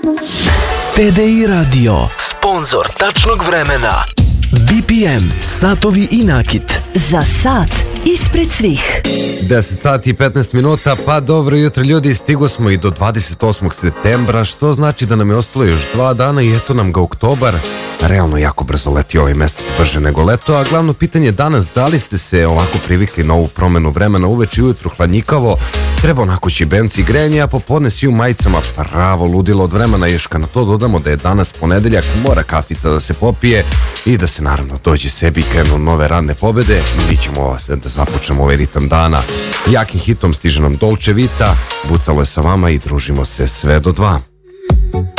TDI Radio, sponsor tačnog vremena. BPM, satovi i nakit. Za sat ispred svih. 10 sati i 15 minuta, pa dobro jutro ljudi, stigo smo i do 28. septembra, što znači da nam je ostalo još 2 dana i eto nam ga oktobar. Realno jako brzo leti ovaj mesec, brže nego leto, a glavno pitanje danas, da li ste se ovako privikli na ovu promenu vremena, uveče i ujutru hladnjikavo, treba onako čibenci i grenje, a popodne svi u majicama, pravo ludilo od vremena, još kad na to dodamo da je danas ponedeljak, mora kafica da se popije i da se naravno dođe sebi i krenu nove radne pobede, mi ćemo da započnemo ovaj ritam dana. Jakim hitom stiže nam Dolce Vita, Bucalo je sa vama i družimo se sve do 2.